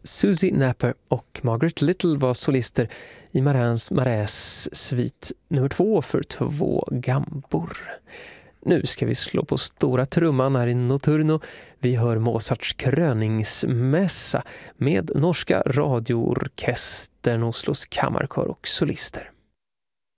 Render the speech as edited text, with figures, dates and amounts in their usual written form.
Susie Napper och Margaret Little var solister i Marins svit nummer 2 för 2 gambor. Nu ska vi slå på stora trumman här i Notturno. Vi hör Mozarts kröningsmässa med norska radioorkestern, Oslos kammarkör och solister.